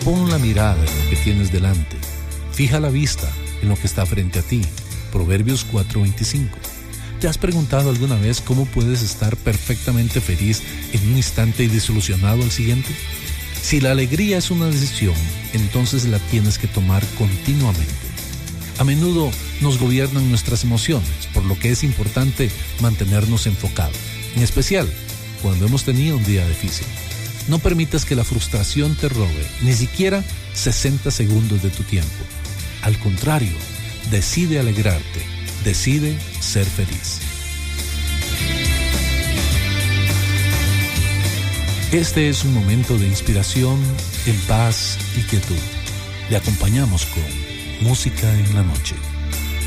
Pon la mirada en lo que tienes delante. Fija la vista en lo que está frente a ti. Proverbios 4:25. ¿Te has preguntado alguna vez cómo puedes estar perfectamente feliz en un instante y desilusionado al siguiente? Si la alegría es una decisión, entonces la tienes que tomar continuamente. A menudo nos gobiernan nuestras emociones, por lo que es importante mantenernos enfocados, en especial cuando hemos tenido un día difícil. No permitas que la frustración te robe ni siquiera 60 segundos de tu tiempo. Al contrario, decide alegrarte, decide ser feliz. Este es un momento de inspiración, en paz y quietud. Le acompañamos con Música en la Noche.